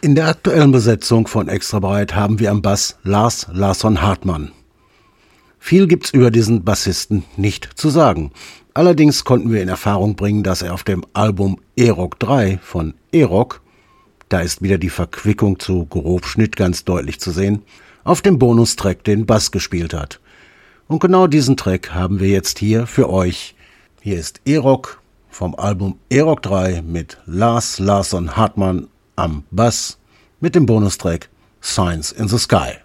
In der aktuellen Besetzung von Extra Breit haben wir am Bass Lars Larsson Hartmann. Viel gibt's über diesen Bassisten nicht zu sagen. Allerdings konnten wir in Erfahrung bringen, dass er auf dem Album E-Rock 3 von E-Rock, da ist wieder die Verquickung zu Grobschnitt ganz deutlich zu sehen, auf dem Bonustrack den Bass gespielt hat. Und genau diesen Track haben wir jetzt hier für euch. Hier ist E-Rock vom Album E-Rock 3 mit Lars Larsson Hartmann am Bass mit dem Bonustrack Signs in the Sky.